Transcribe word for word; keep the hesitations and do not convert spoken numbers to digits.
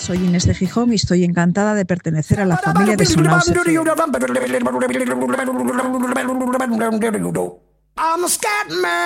soy Inés de Gijón y estoy encantada de pertenecer a la familia de Sonaos F M. I'm a scat man.